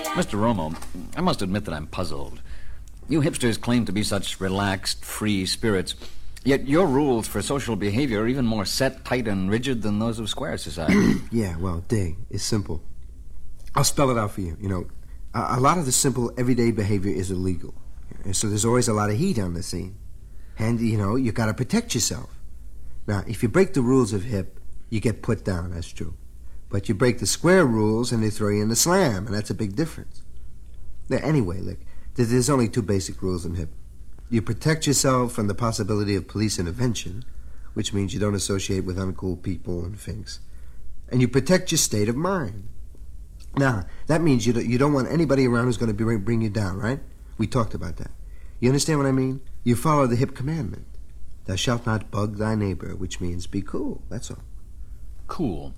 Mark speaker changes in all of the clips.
Speaker 1: Mr. Romo, I must admit that I'm puzzled. You hipsters claim to be such relaxed, free spirits, yet your rules for social behavior are even more set, tight, and rigid than those of square society.
Speaker 2: Yeah, well, Dig, it's simple. I'll spell it out for you. A lot of the simple, everyday behavior is illegal. And so there's always a lot of heat on the scene. And, you got to protect yourself. Now, if you break the rules of hip, you get put down, that's true. But you break the square rules and they throw you in the slam, and that's a big difference. Now, anyway, look, there's only two basic rules in hip. You protect yourself from the possibility of police intervention, which means you don't associate with uncool people and things. And you protect your state of mind. Now, that means you don't want anybody around who's going to bring you down, right? We talked about that. You understand what I mean? You follow the hip commandment. Thou shalt not bug thy neighbor, which means be cool, that's all.
Speaker 1: Cool.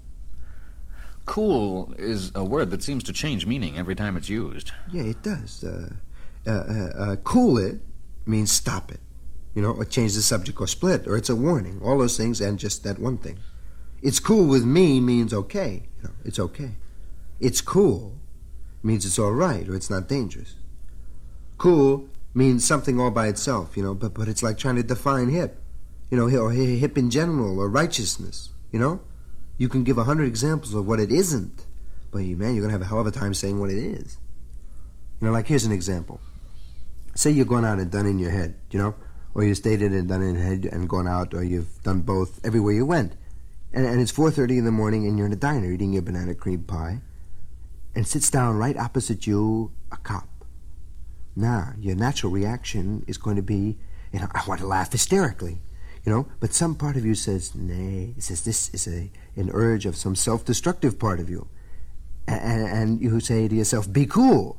Speaker 1: Cool is a word that seems to change meaning every time it's used.
Speaker 2: Yeah, it does. Cool it means stop it. Or change the subject or split, or it's a warning. All those things and just that one thing. It's cool with me means okay. It's okay. It's cool means it's all right, or it's not dangerous. Cool means something all by itself, but it's like trying to define hip. Or hip in general, or righteousness, You can give 100 examples of what it isn't, but, man, you're going to have a hell of a time saying what it is. Like, here's an example. Say you're going out and done in your head, or you stayed in and done in your head and gone out, or you've done both everywhere you went. And it's 4:30 in the morning and you're in a diner eating your banana cream pie, and sits down right opposite you a cop. Now, your natural reaction is going to be, I want to laugh hysterically, but some part of you says, nay, it says this is an urge of some self-destructive part of you. And you say to yourself, be cool,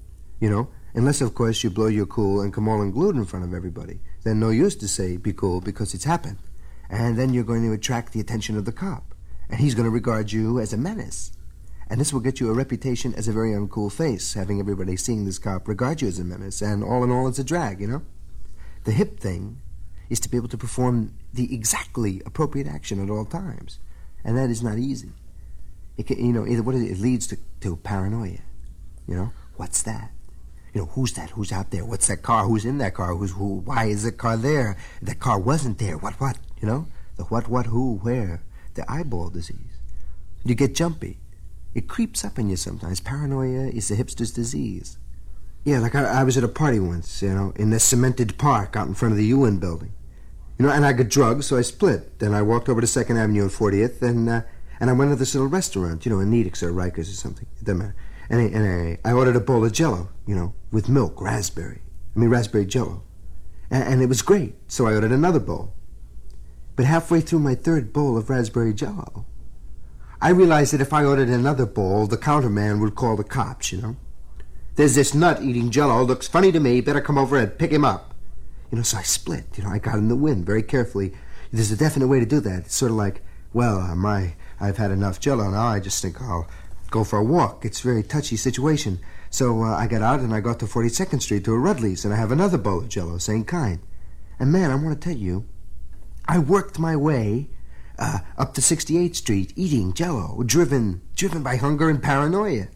Speaker 2: unless, of course, you blow your cool and come all unglued in front of everybody. Then no use to say be cool because it's happened. And then you're going to attract the attention of the cop, and he's going to regard you as a menace. And this will get you a reputation as a very uncool face, having everybody seeing this cop regard you as a menace, and all in all, it's a drag, The hip thing is to be able to perform the exactly appropriate action at all times. And that is not easy. It leads to paranoia. What's that? Who's that? Who's out there? What's that car? Who's in that car? Who? Why is the car there? That car wasn't there. What? The what, who, where? The eyeball disease. You get jumpy. It creeps up in you sometimes. Paranoia is the hipster's disease. Yeah, like I was at a party once, in this cemented park out in front of the UN building. And I got drugged, so I split. Then I walked over to 2nd Avenue and 40th, and I went to this little restaurant, in Nedick's or Rikers or something. It doesn't matter. And I ordered a bowl of Jell-O, with milk, raspberry Jell-O. And it was great, so I ordered another bowl. But halfway through my third bowl of raspberry Jell-O, I realized that if I ordered another bowl, the counterman would call the cops, There's this nut eating Jell-O, looks funny to me, better come over and pick him up. So I split, I got in the wind very carefully. There's a definite way to do that. It's sort of like, well, I've had enough Jell-O now, I just think I'll go for a walk. It's a very touchy situation. So I got out and I got to 42nd Street to a Rudley's, and I have another bowl of Jell-O, same kind. And man, I want to tell you, I worked my way up to 68th Street eating Jell-O, driven by hunger and paranoia.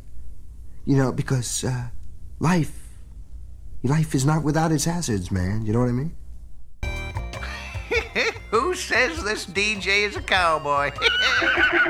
Speaker 2: Because life is not without its hazards, man. You know what I mean?
Speaker 3: Who says this DJ is a cowboy?